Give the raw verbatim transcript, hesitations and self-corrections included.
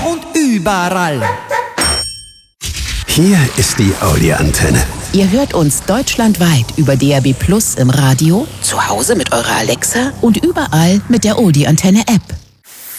und überall. Hier ist die Audi-Antenne. Ihr hört uns deutschlandweit über D A B Plus im Radio, zu Hause mit eurer Alexa und überall mit der Audi-Antenne-App.